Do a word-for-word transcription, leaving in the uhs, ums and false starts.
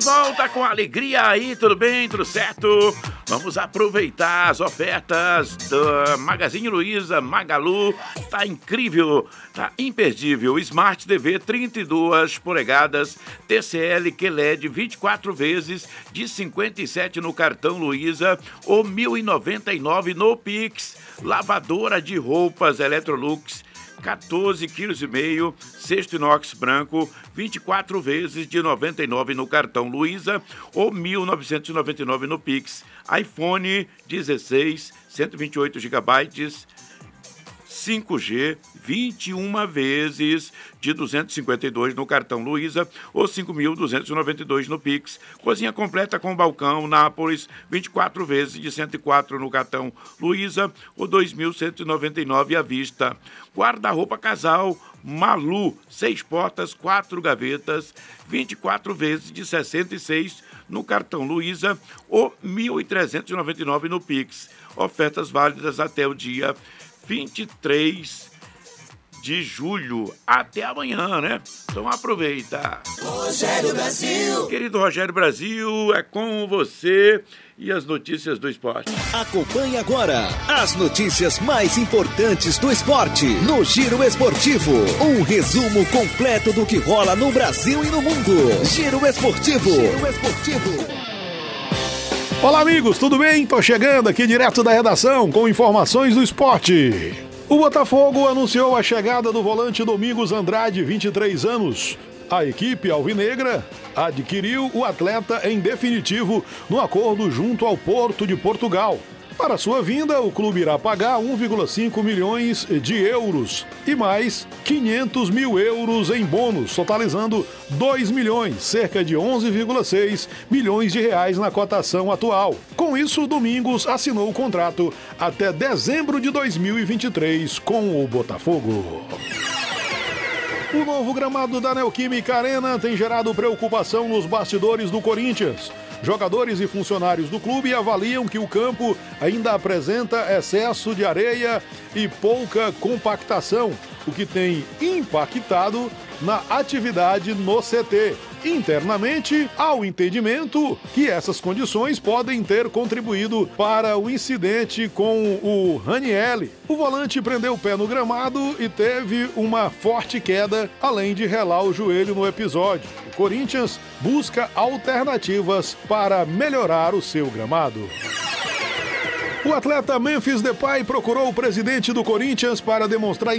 volta com alegria aí, tudo bem? Tudo certo? Vamos aproveitar as ofertas da Magazine Luiza, Magalu. Tá incrível, tá imperdível. Smart T V trinta e duas polegadas, T C L Q L E D vinte e quatro vezes de cinquenta e sete no cartão Luiza ou mil e noventa e nove no Pix. Lavadora de roupas Electrolux, quatorze quilos e meio, cesto inox branco, vinte e quatro vezes de noventa e nove no cartão Luiza ou mil novecentos e noventa e nove no Pix. iPhone dezesseis, cento e vinte e oito gigabytes, cinco G, vinte e uma vezes de duzentos e cinquenta e dois no cartão Luiza ou cinco mil duzentos e noventa e dois no Pix. Cozinha completa com balcão Nápoles, vinte e quatro vezes de cento e quatro no cartão Luiza ou dois mil cento e noventa e nove à vista. Guarda-roupa casal Malu, seis portas, quatro gavetas, vinte e quatro vezes de sessenta e seis no cartão Luiza ou mil trezentos e noventa e nove no Pix. Ofertas válidas até o dia vinte e três de julho. Até amanhã, né? Então aproveita. Rogério Brasil. Querido Rogério Brasil, é com você e as notícias do esporte. Acompanhe agora as notícias mais importantes do esporte no Giro Esportivo. Um resumo completo do que rola no Brasil e no mundo. Giro Esportivo. Giro Esportivo. Olá, amigos, tudo bem? Tô chegando aqui direto da redação com informações do esporte. O Botafogo anunciou a chegada do volante Domingos Andrade, vinte e três anos. A equipe alvinegra adquiriu o atleta em definitivo no acordo junto ao Porto de Portugal. Para sua vinda, o clube irá pagar um vírgula cinco milhões de euros e mais quinhentos mil euros em bônus, totalizando dois milhões, cerca de onze vírgula seis milhões de reais na cotação atual. Com isso, Domingos assinou o contrato até dezembro de dois mil e vinte e três com o Botafogo. O novo gramado da Neoquímica Arena tem gerado preocupação nos bastidores do Corinthians. Jogadores e funcionários do clube avaliam que o campo ainda apresenta excesso de areia e pouca compactação, o que tem impactado na atividade no C T. Internamente, há o entendimento que essas condições podem ter contribuído para o incidente com o Ranieri. O volante prendeu o pé no gramado e teve uma forte queda, além de relar o joelho no episódio. O Corinthians busca alternativas para melhorar o seu gramado. O atleta Memphis Depay procurou o presidente do Corinthians para demonstrar